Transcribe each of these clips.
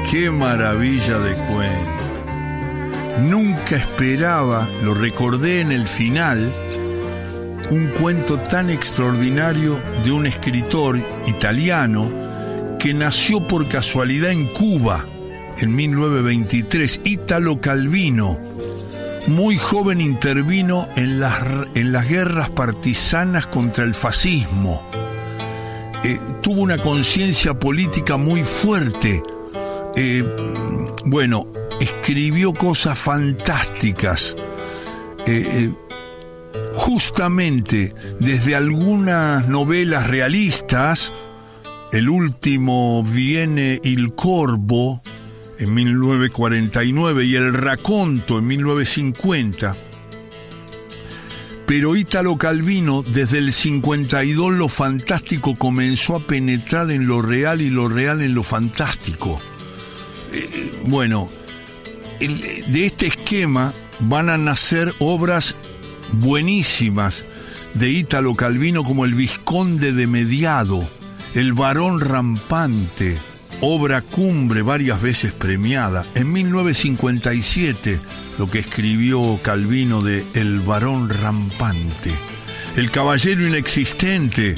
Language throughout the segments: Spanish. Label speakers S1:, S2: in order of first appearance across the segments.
S1: Qué maravilla de cuento. Nunca esperaba, lo recordé en el final, un cuento tan extraordinario de un escritor italiano que nació por casualidad en Cuba en 1923, Italo Calvino. Muy joven intervino en las guerras partisanas contra el fascismo. Tuvo una conciencia política muy fuerte. Escribió cosas fantásticas. Justamente desde algunas novelas realistas, el último viene Il Corvo en 1949 y El Raconto en 1950. Pero Italo Calvino, desde el 52, lo fantástico comenzó a penetrar en lo real y lo real en lo fantástico. De este esquema van a nacer obras buenísimas de Italo Calvino, como El Vizconde de Mediado, El Barón Rampante, obra cumbre varias veces premiada. En 1957, lo que escribió Calvino de El Barón Rampante, El Caballero Inexistente,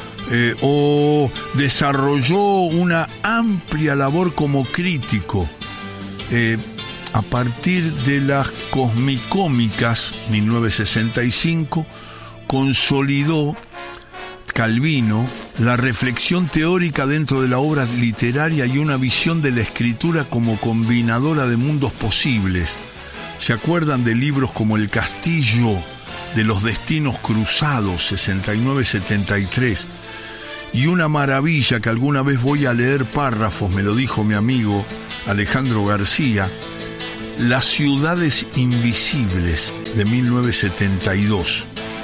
S1: desarrolló una amplia labor como crítico. A partir de las Cosmicómicas, 1965, consolidó Calvino la reflexión teórica dentro de la obra literaria y una visión de la escritura como combinadora de mundos posibles. ¿Se acuerdan de libros como El Castillo de los Destinos Cruzados, 69-73? Y una maravilla que alguna vez voy a leer párrafos, me lo dijo mi amigo Alejandro García, Las Ciudades Invisibles, de 1972.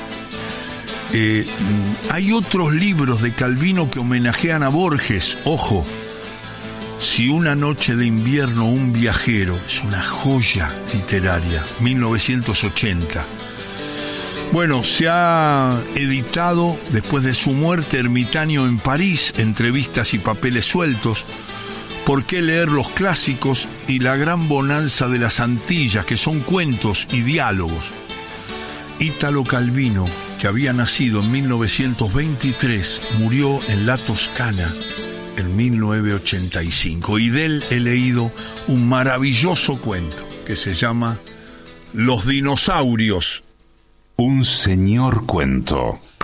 S1: Hay otros libros de Calvino que homenajean a Borges. Ojo, Si una noche de invierno un viajero, es una joya literaria, 1980. Bueno, se ha editado, después de su muerte, Ermitaño en París, Entrevistas y papeles sueltos, ¿Por qué leer los clásicos? Y La gran bonanza de las Antillas, que son cuentos y diálogos. Italo Calvino, que había nacido en 1923, murió en la Toscana en 1985. Y de él he leído un maravilloso cuento que se llama Los dinosaurios.
S2: Un señor cuento.